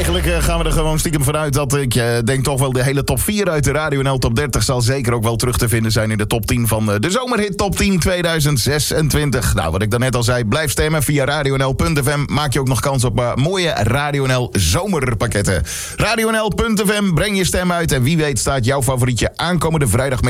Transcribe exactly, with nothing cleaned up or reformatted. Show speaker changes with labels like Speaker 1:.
Speaker 1: eigenlijk uh, gaan we er gewoon stiekem vanuit dat ik uh, denk toch wel de hele top vier uit de Radio N L Top dertig zal zeker ook wel terug te vinden zijn in de top tien van uh, de Zomerhit Top tien tweeduizend zesentwintig. Nou, wat ik daarnet al zei, blijf stemmen via radio n l punt f m. Maak je ook nog kans op uh, mooie Radio N L zomerpakketten. radio n l punt f m, breng je stem uit en wie weet staat jouw favorietje aankomende vrijdag